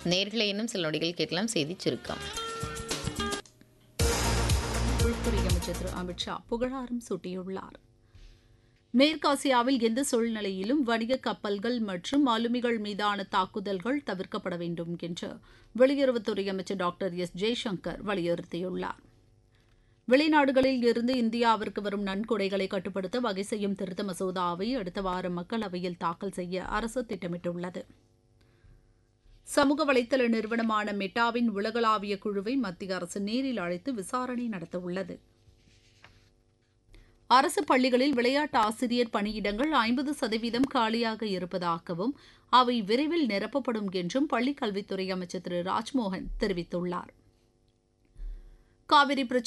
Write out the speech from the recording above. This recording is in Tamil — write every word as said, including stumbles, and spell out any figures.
நேர்களை இன்னும் சில நொடிகள் கேட்கலாம் செய்தி சுருக்கம். உள்துறை அமைச்சர் திரு அமித்ஷா புகழாரம் சூட்டியுள்ளார். மேற்காசியாவில் எந்த சூழ்நிலையிலும் வணிக கப்பல்கள் மற்றும் அலுமிகள் மீதான தாக்குதல்கள் தவிர்க்கப்பட வேண்டும் என்று வெளியுறவுத்துறை அமைச்சர் டாக்டர் எஸ் ஜெய்சங்கர் வலியுறுத்தியுள்ளார். வெளிநாடுகளில் இருந்து இந்தியாவிற்கு வரும் நன்கொடைகளை கட்டுப்படுத்த வகை செய்யும் திருத்த மசோதாவை அடுத்த வாரம் மக்களவையில் தாக்கல் செய்ய அரசு திட்டமிட்டுள்ளது. சமூக வலைதள நிறுவனமான மெட்டாவின் உலகளாவிய குழுவை மத்திய அரசு நேரில் அழைத்து விசாரணை நடத்தவுள்ளது. அரசு பள்ளிகளில் விளையாட்டு ஆசிரியர் பணியிடங்கள் ஐம்பது சதவீதம் காலியாக இருப்பதாகவும் அவை விரைவில் நிரப்பப்படும் என்றும் பள்ளிக் கல்வித்துறை அமைச்சர் திரு ராஜ்மோகன் தெரிவித்துள்ளார். காவிரி